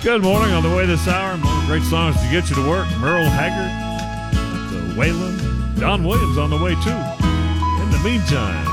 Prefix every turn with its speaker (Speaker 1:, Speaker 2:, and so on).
Speaker 1: Good morning. On the way this hour, more great songs to get you to work. Merle Haggard, Waylon, Don Williams on the way too. In the meantime,